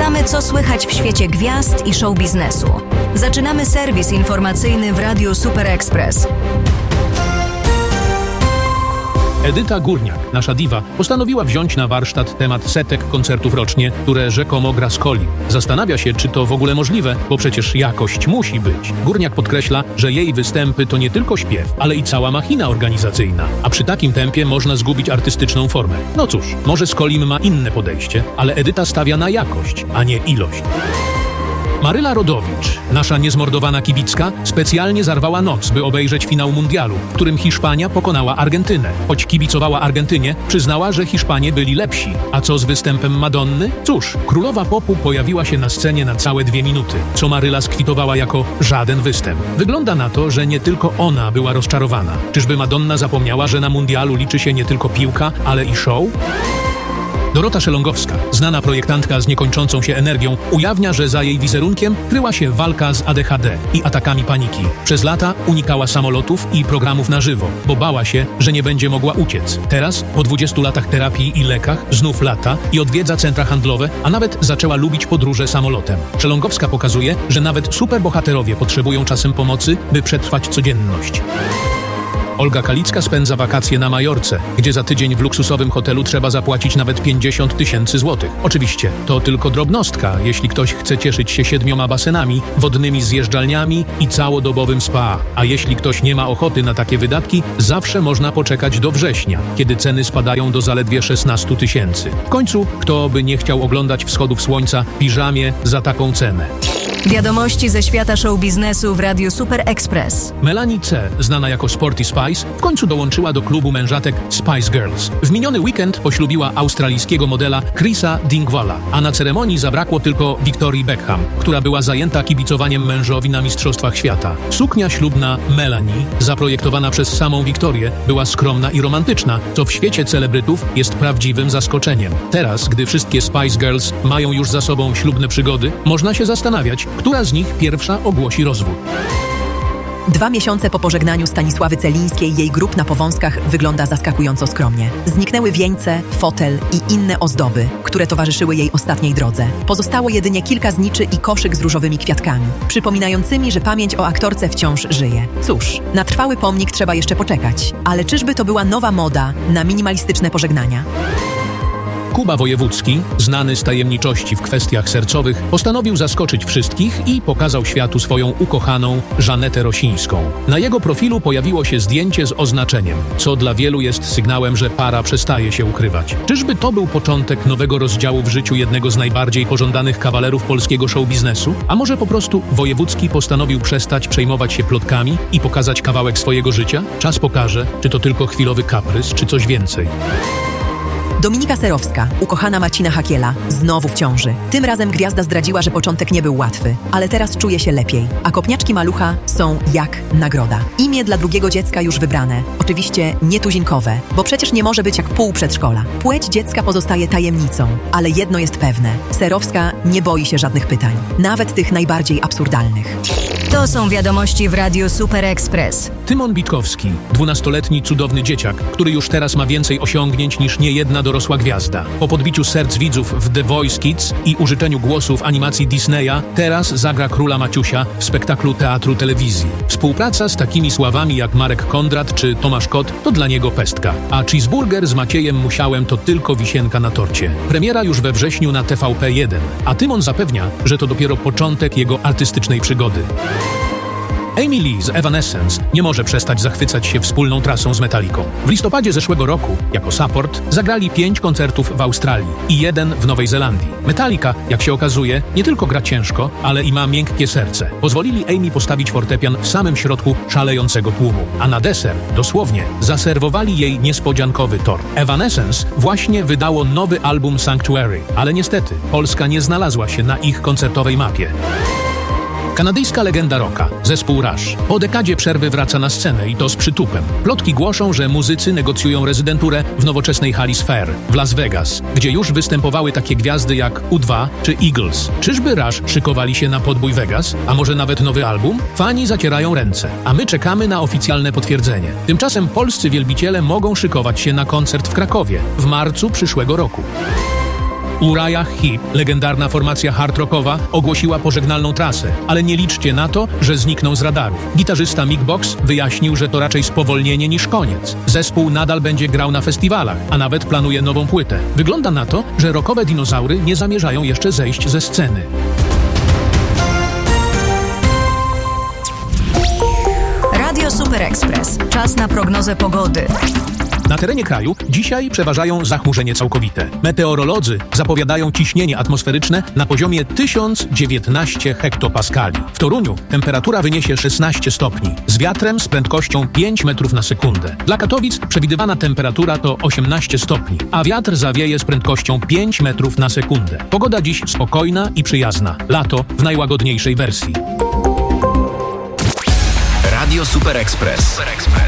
Sprawdzamy, co słychać w świecie gwiazd i show biznesu. Zaczynamy serwis informacyjny w Radiu Super Express. Edyta Górniak, nasza diwa, postanowiła wziąć na warsztat temat setek koncertów rocznie, które rzekomo gra z Colim. Zastanawia się, czy to w ogóle możliwe, bo przecież jakość musi być. Górniak podkreśla, że jej występy to nie tylko śpiew, ale i cała machina organizacyjna. A przy takim tempie można zgubić artystyczną formę. No cóż, może z Colim ma inne podejście, ale Edyta stawia na jakość, a nie ilość. Maryla Rodowicz, nasza niezmordowana kibicka, specjalnie zarwała noc, by obejrzeć finał mundialu, w którym Hiszpania pokonała Argentynę. Choć kibicowała Argentynie, przyznała, że Hiszpanie byli lepsi. A co z występem Madonny? Cóż, królowa popu pojawiła się na scenie na całe 2 minuty, co Maryla skwitowała jako żaden występ. Wygląda na to, że nie tylko ona była rozczarowana. Czyżby Madonna zapomniała, że na mundialu liczy się nie tylko piłka, ale i show? Dorota Szelongowska, znana projektantka z niekończącą się energią, ujawnia, że za jej wizerunkiem kryła się walka z ADHD i atakami paniki. Przez lata unikała samolotów i programów na żywo, bo bała się, że nie będzie mogła uciec. Teraz, po 20 latach terapii i lekach, znów lata i odwiedza centra handlowe, a nawet zaczęła lubić podróże samolotem. Szelongowska pokazuje, że nawet superbohaterowie potrzebują czasem pomocy, by przetrwać codzienność. Olga Kalicka spędza wakacje na Majorce, gdzie za tydzień w luksusowym hotelu trzeba zapłacić nawet 50 000 złotych. Oczywiście, to tylko drobnostka, jeśli ktoś chce cieszyć się 7 basenami, wodnymi zjeżdżalniami i całodobowym spa. A jeśli ktoś nie ma ochoty na takie wydatki, zawsze można poczekać do września, kiedy ceny spadają do zaledwie 16 000. W końcu, kto by nie chciał oglądać wschodów słońca w piżamie za taką cenę? Wiadomości ze świata show biznesu w Radiu Super Express. Melanie C., znana jako Sporty Spice, w końcu dołączyła do klubu mężatek Spice Girls. W miniony weekend poślubiła australijskiego modela Chrisa Dingwalla, a na ceremonii zabrakło tylko Victorii Beckham, która była zajęta kibicowaniem mężowi na Mistrzostwach Świata. Suknia ślubna Melanie, zaprojektowana przez samą Wiktorię, była skromna i romantyczna, co w świecie celebrytów jest prawdziwym zaskoczeniem. Teraz, gdy wszystkie Spice Girls mają już za sobą ślubne przygody, można się zastanawiać, która z nich pierwsza ogłosi rozwód. 2 miesiące po pożegnaniu Stanisławy Celińskiej jej grób na Powązkach wygląda zaskakująco skromnie. Zniknęły wieńce, fotel i inne ozdoby, które towarzyszyły jej ostatniej drodze. Pozostało jedynie kilka zniczy i koszyk z różowymi kwiatkami, przypominającymi, że pamięć o aktorce wciąż żyje. Cóż, na trwały pomnik trzeba jeszcze poczekać, ale czyżby to była nowa moda na minimalistyczne pożegnania? Kuba Wojewódzki, znany z tajemniczości w kwestiach sercowych, postanowił zaskoczyć wszystkich i pokazał światu swoją ukochaną Żanetę Rosińską. Na jego profilu pojawiło się zdjęcie z oznaczeniem, co dla wielu jest sygnałem, że para przestaje się ukrywać. Czyżby to był początek nowego rozdziału w życiu jednego z najbardziej pożądanych kawalerów polskiego show biznesu? A może po prostu Wojewódzki postanowił przestać przejmować się plotkami i pokazać kawałek swojego życia? Czas pokaże, czy to tylko chwilowy kaprys, czy coś więcej. Dominika Serowska, ukochana Marcina Hakiela, znowu w ciąży. Tym razem gwiazda zdradziła, że początek nie był łatwy, ale teraz czuje się lepiej. A kopniaczki malucha są jak nagroda. Imię dla drugiego dziecka już wybrane. Oczywiście nietuzinkowe, bo przecież nie może być jak pół przedszkola. Płeć dziecka pozostaje tajemnicą, ale jedno jest pewne. Serowska nie boi się żadnych pytań, nawet tych najbardziej absurdalnych. To są wiadomości w Radiu Super Express. Tymon Bitkowski, 12-letni cudowny dzieciak, który już teraz ma więcej osiągnięć niż niejedna dorosła gwiazda. Po podbiciu serc widzów w The Voice Kids i użyczeniu głosów animacji Disneya, teraz zagra króla Maciusia w spektaklu teatru telewizji. Współpraca z takimi sławami jak Marek Kondrat czy Tomasz Kot to dla niego pestka. A cheeseburger z Maciejem Musiałem to tylko wisienka na torcie. Premiera już we wrześniu na TVP1, a Tymon zapewnia, że to dopiero początek jego artystycznej przygody. Amy Lee z Evanescence nie może przestać zachwycać się wspólną trasą z Metallicą. W listopadzie zeszłego roku, jako support, zagrali 5 koncertów w Australii i 1 w Nowej Zelandii. Metallica, jak się okazuje, nie tylko gra ciężko, ale i ma miękkie serce. Pozwolili Amy postawić fortepian w samym środku szalejącego tłumu, a na deser, dosłownie, zaserwowali jej niespodziankowy tort. Evanescence właśnie wydało nowy album Sanctuary, ale niestety Polska nie znalazła się na ich koncertowej mapie. Kanadyjska legenda rocka, zespół Rush, po dekadzie przerwy wraca na scenę i to z przytupem. Plotki głoszą, że muzycy negocjują rezydenturę w nowoczesnej hali Sphere w Las Vegas, gdzie już występowały takie gwiazdy jak U2 czy Eagles. Czyżby Rush szykowali się na podbój Vegas, a może nawet nowy album? Fani zacierają ręce, a my czekamy na oficjalne potwierdzenie. Tymczasem polscy wielbiciele mogą szykować się na koncert w Krakowie w marcu przyszłego roku. Uriah Heep, legendarna formacja hard rockowa, ogłosiła pożegnalną trasę, ale nie liczcie na to, że znikną z radarów. Gitarzysta Mick Box wyjaśnił, że to raczej spowolnienie niż koniec. Zespół nadal będzie grał na festiwalach, a nawet planuje nową płytę. Wygląda na to, że rockowe dinozaury nie zamierzają jeszcze zejść ze sceny. Radio Super Express. Czas na prognozę pogody. Na terenie kraju dzisiaj przeważają zachmurzenie całkowite. Meteorolodzy zapowiadają ciśnienie atmosferyczne na poziomie 1019 hektopaskali. W Toruniu temperatura wyniesie 16 stopni, z wiatrem z prędkością 5 metrów na sekundę. Dla Katowic przewidywana temperatura to 18 stopni, a wiatr zawieje z prędkością 5 metrów na sekundę. Pogoda dziś spokojna i przyjazna. Lato w najłagodniejszej wersji. Radio Super Express.